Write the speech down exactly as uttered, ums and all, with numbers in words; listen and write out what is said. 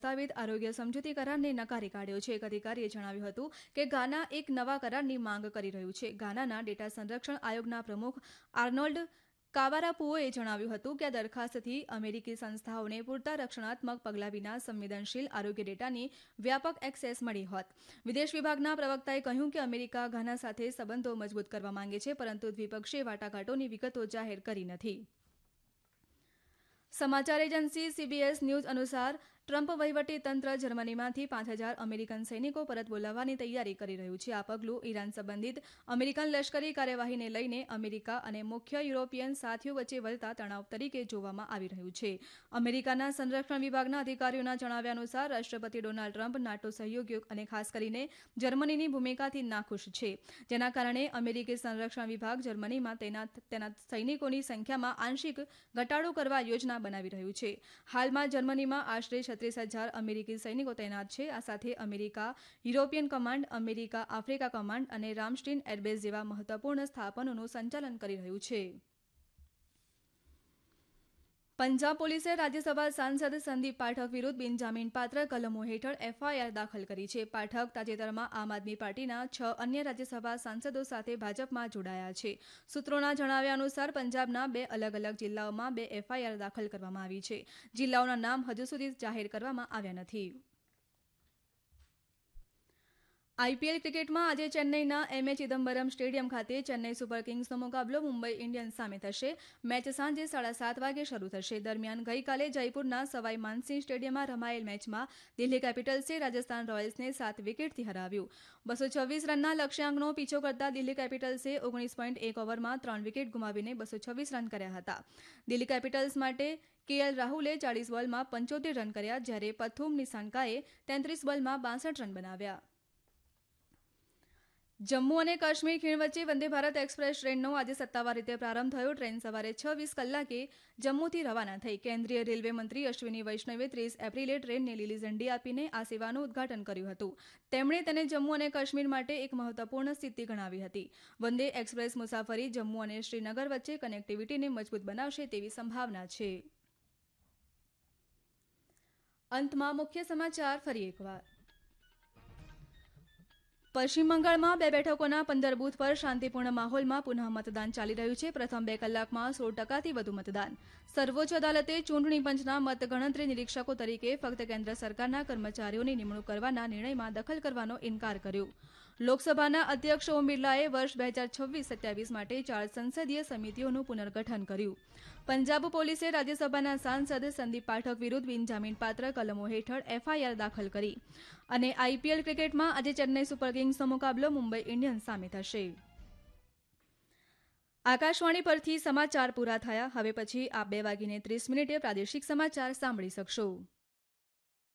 પ્રસ્તાવિત આરોગ્ય સમજૂતી કરારને નકારી કાઢ્યો છે. એક અધિકારીએ જણાવ્યું હતું કે ગાના એક નવા કરારની માંગ કરી રહ્યું છે. ગાનાના ડેટા સંરક્ષણ આયોગના પ્રમુખ આર્નોલ્ડ કાવારાપુઓએ જણાવ્યું હતું કે આ દરખાસ્તથી અમેરિકી સંસ્થાઓને પૂરતા રક્ષણાત્મક પગલાં વિના સંવેદનશીલ આરોગ્ય ડેટાની વ્યાપક એક્સેસ મળી હોત. વિદેશ વિભાગના પ્રવક્તાએ કહ્યું કે અમેરિકા ગાના સાથે સંબંધો મજબૂત કરવા માંગે છે, પરંતુ દ્વિપક્ષીય વાટાઘાટોની વિગતો જાહેર કરી નથી. સમાચાર એજન્સી સીબીએસ ન્યૂઝ અનુસાર ટ્રમ્પ વહીવટીતંત્ર જર્મનીમાંથી પાંચ હજાર અમેરિકન સૈનિકો પરત બોલાવવાની તૈયારી કરી રહ્યું છે. આ પગલું ઈરાન સંબંધિત અમેરિકન લશ્કરી કાર્યવાહીને લઈને અમેરિકા અને મુખ્ય યુરોપિયન સાથીઓ વચ્ચે વધતા તણાવ તરીકે જોવામાં આવી રહ્યું છે. અમેરિકાના સંરક્ષણ વિભાગના અધિકારીઓના જણાવ્યા અનુસાર રાષ્ટ્રપતિ ડોનાલ્ડ ટ્રમ્પ નાટો સહયોગીઓ અને ખાસ કરીને જર્મનીની ભૂમિકાથી નાખુશ છે, જેના કારણે અમેરિકી સંરક્ષણ વિભાગ જર્મનીમાં તૈનાત તેના સૈનિકોની સંખ્યામાં આંશિક ઘટાડો કરવા યોજના બનાવી રહ્યું છે. હાલમાં જર્મનીમાં આશરે છત્રીસ હજાર અમેરિકી સૈનિકો તૈનાત છે. આ સાથે America European command, America Africa command અને રામસ્ટીન એરબેઝ જેવા મહત્વપૂર્ણ સ્થાપનોનું સંચાલન કરી રહ્યું છે. પંજાબ પોલીસે રાજ્યસભા સાંસદ સંદીપ પાઠક વિરુદ્ધ બિનજામીનપાત્ર કલમો હેઠળ એફઆઈઆર દાખલ કરી છે. પાઠક તાજેતરમાં આમ આદમી પાર્ટીના છ અન્ય રાજ્યસભા સાંસદો સાથે ભાજપમાં જોડાયા છે. સૂત્રોના જણાવ્યા અનુસાર પંજાબના બે અલગ અલગ જિલ્લાઓમાં બે એફઆઈઆર દાખલ કરવામાં આવી છે. જિલ્લાઓના નામ હજુ સુધી જાહેર કરવામાં આવ્યા નથી. આઈપીએલ ક્રિકેટમાં આજે ચેન્નઈના એમએ ચિદમ્બરમ સ્ટેડિયમ ખાતે ચેન્નઈ સુપર કિંગ્સનો મુકાબલો મુંબઈ ઇન્ડિયન્સ સામે થશે. મેચ સાંજે સાડા સાત વાગે શરૂ થશે. દરમિયાન ગઈકાલે જયપુરના સવાઈ માનસિંહ સ્ટેડિયમમાં રમાયેલ મેચમાં દિલ્હી કેપિટલ્સે રાજસ્થાન રોયલ્સને સાત વિકેટથી હરાવ્યું. બસો છવ્વીસ રનના લક્ષ્યાંકનો પીછો કરતા દિલ્હી કેપિટલ્સે ઓગણીસ પોઈન્ટ એક ઓવરમાં ત્રણ વિકેટ ગુમાવીને બસો છવ્વીસ રન કર્યા હતા. દિલ્હી કેપિટલ્સ માટે કેએલ રાહુલે ચાળીસ બોલમાં પંચોતેર રન કર્યા, જ્યારે પથુમ નિસાંકાએ તેત્રીસ બોલમાં બાસઠ રન બનાવ્યા. જમ્મુ અને કાશ્મીર ખીણ વચ્ચે વંદે ભારત એક્સપ્રેસ ટ્રેનનો આજે સત્તાવાર રીતે પ્રારંભ થયો. ટ્રેન સવારે છ વીસ કલાકે જમ્મુથી રવાના થઈ. કેન્દ્રીય રેલવે મંત્રી અશ્વિની વૈષ્ણવે ત્રીસ એપ્રિલે ટ્રેનને લીલી ઝંડી આપીને આ સેવાનું ઉદઘાટન કર્યું હતું. તેમણે તેને જમ્મુ અને કાશ્મીર માટે એક મહત્વપૂર્ણ સિદ્ધિ ગણાવી હતી. વંદે એક્સપ્રેસ મુસાફરી જમ્મુ અને શ્રીનગર વચ્ચે કનેક્ટિવિટીને મજબૂત બનાવશે તેવી સંભાવના છે. અંતમાં મુખ્ય સમાચાર ફરી એકવાર. પશ્ચિમ બંગાળમાં બે બેઠકોના પંદર બૂથ પર શાંતિપૂર્ણ માહોલમાં પુનઃ મતદાન ચાલી રહ્યું છે. પ્રથમ બે કલાકમાં સોળ ટકાથી વધુ મતદાન. સર્વોચ્ચ અદાલતે ચૂંટણી પંચના મતગણતરી નિરીક્ષકો તરીકે ફક્ત કેન્દ્ર સરકારના કર્મચારીઓની નિમણૂક કરવાના નિર્ણયમાં દખલ કરવાનો ઇનકાર કર્યો. લોકસભાના અધ્યક્ષ ઓમ બિરલાએ વર્ષ બે હજાર છવ્વીસ સત્યાવીસ માટે ચાર સંસદીય સમિતિઓનું પુનર્ગઠન કર્યું. પંજાબ પોલીસે રાજ્યસભાના સાંસદ સંદીપ પાઠક વિરુદ્ધ બિનજામીનપાત્ર કલમો હેઠળ એફઆઈઆર દાખલ કરી. અને આઈપીએલ ક્રિકેટમાં આજે ચેન્નઈ સુપર કિંગ્સનો મુકાબલો મુંબઈ ઇન્ડિયન્સ સામે થશે. આકાશવાણી પરથી સમાચાર પૂરા થયા. હવે પછી આપ બે વાગીને ત્રીસ મિનિટે પ્રાદેશિક સમાચાર સાંભળી શકશો.